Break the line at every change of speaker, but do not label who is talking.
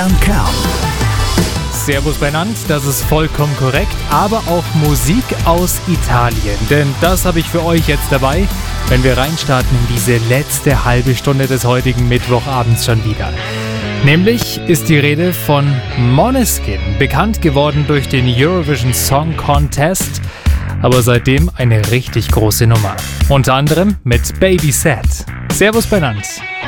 Kern.
Servus benannt, das ist vollkommen korrekt, aber auch Musik aus Italien. Denn das habe ich für euch jetzt dabei, wenn wir reinstarten in diese letzte halbe Stunde des heutigen Mittwochabends schon wieder. Nämlich ist die Rede von Måneskin, bekannt geworden durch den Eurovision Song Contest, aber seitdem eine richtig große Nummer. Unter anderem mit Baby Sad. Servus benannt.